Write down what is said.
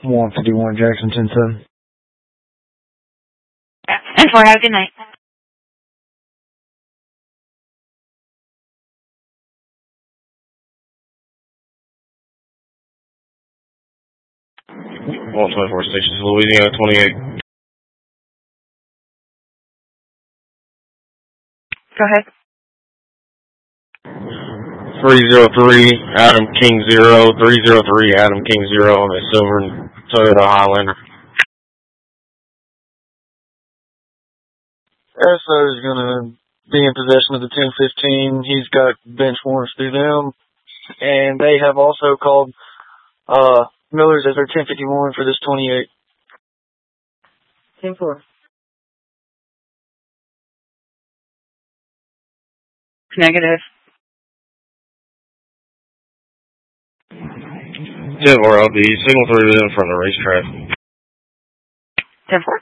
151 Jackson 10-7. And 4, have a good night. Walt 24 Stations, Louisiana 28. Go ahead. 303 Adam King 0, 303 Adam King 0 on a silver Toyota Highlander. SO is going to be in possession of the 1015. He's got bench warrants through them. And they have also called Miller's as their 1051 for this 28. 10-4. Negative. 10-4, I'll be signal 3 in front of the racetrack. 10-4.